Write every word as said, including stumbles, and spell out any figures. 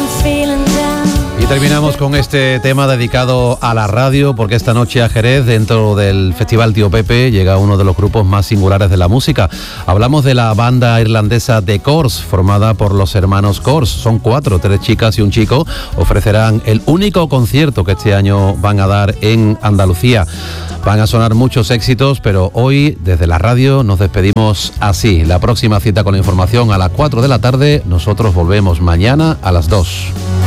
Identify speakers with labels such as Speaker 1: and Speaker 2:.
Speaker 1: Y terminamos con este tema dedicado a la radio, porque esta noche a Jerez, dentro del Festival Tío Pepe, llega uno de los grupos más singulares de la música. Hablamos de la banda irlandesa The Corrs, formada por los hermanos Corrs. Son cuatro, tres chicas y un chico. Ofrecerán el único concierto que este año van a dar en Andalucía. Van a sonar muchos éxitos, pero hoy, desde la radio, nos despedimos así. La próxima cita con la información a las cuatro de la tarde. Nosotros volvemos mañana a las dos.